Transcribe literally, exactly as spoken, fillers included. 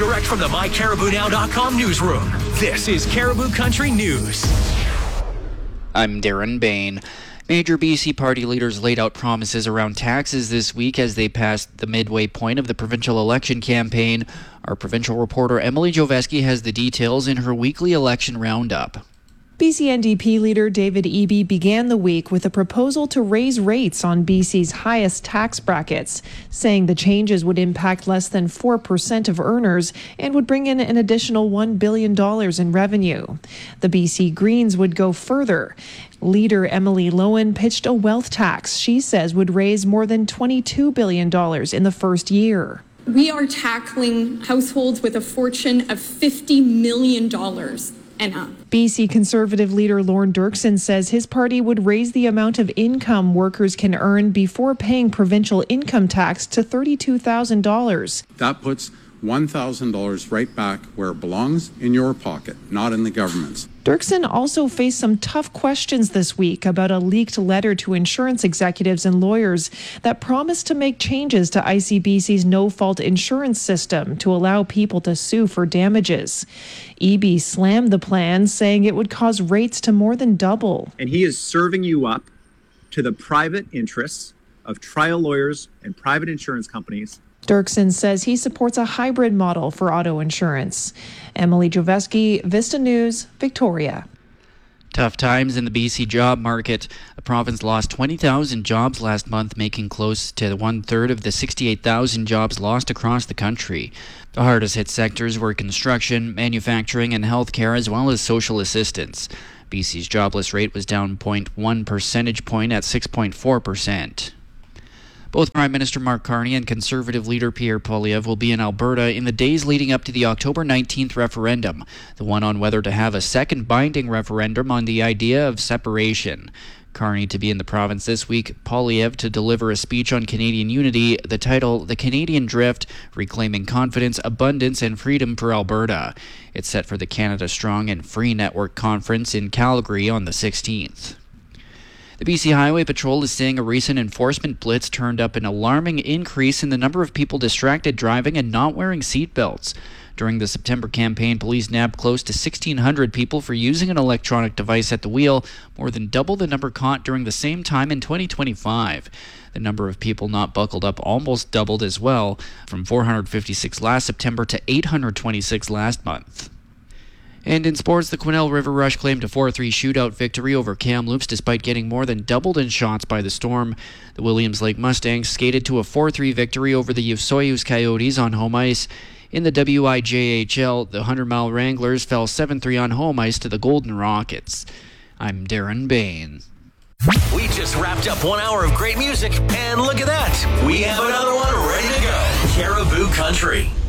direct from the my caribou now dot com newsroom. This is Caribou Country News. I'm Darren Bain. Major B C party leaders laid out promises around taxes this week as they passed the midway point of the provincial election campaign. Our provincial reporter Emily Joveski has the details in her weekly election roundup. B C N D P leader David Eby began the week with a proposal to raise rates on B C's highest tax brackets, saying the changes would impact less than four percent of earners and would bring in an additional one billion dollars in revenue. The B C Greens would go further. Leader Emily Lowen pitched a wealth tax she says would raise more than twenty-two billion dollars in the first year. We are tackling households with a fortune of fifty million dollars. B C Conservative leader Lorne Dirksen says his party would raise the amount of income workers can earn before paying provincial income tax to thirty-two thousand dollars. That puts one thousand dollars right back where it belongs, in your pocket, not in the government's. Dirksen also faced some tough questions this week about a leaked letter to insurance executives and lawyers that promised to make changes to I C B C's no-fault insurance system to allow people to sue for damages. Eby slammed the plan, saying it would cause rates to more than double. And he is serving you up to the private interests of trial lawyers and private insurance companies. Dirksen says he supports a hybrid model for auto insurance. Emily Joveski, Vista News, Victoria. Tough times in the B C job market. The province lost twenty thousand jobs last month, making close to one-third of the sixty-eight thousand jobs lost across the country. The hardest hit sectors were construction, manufacturing, and healthcare, as well as social assistance. B C's jobless rate was down zero point one percentage point at six point four percent. Both Prime Minister Mark Carney and Conservative leader Pierre Poilievre will be in Alberta in the days leading up to the October nineteenth referendum, the one on whether to have a second binding referendum on the idea of separation. Carney to be in the province this week, Poilievre to deliver a speech on Canadian unity, the title The Canadian Drift, Reclaiming Confidence, Abundance and Freedom for Alberta. It's set for the Canada Strong and Free Network Conference in Calgary on the sixteenth. The B C Highway Patrol is saying a recent enforcement blitz turned up an alarming increase in the number of people distracted driving and not wearing seatbelts. During the September campaign, police nabbed close to sixteen hundred people for using an electronic device at the wheel, more than double the number caught during the same time in twenty twenty-five. The number of people not buckled up almost doubled as well, from four hundred fifty-six last September to eight hundred twenty-six last month. And in sports, the Quesnel River Rush claimed a four three shootout victory over Kamloops despite getting more than doubled in shots by the Storm. The Williams Lake Mustangs skated to a four three victory over the Soyuz Coyotes on home ice. In the W I J H L, the Hundred Mile Wranglers fell seven three on home ice to the Golden Rockets. I'm Darren Bain. We just wrapped up one hour of great music, and look at that. We have another one ready to go. Caribou Country.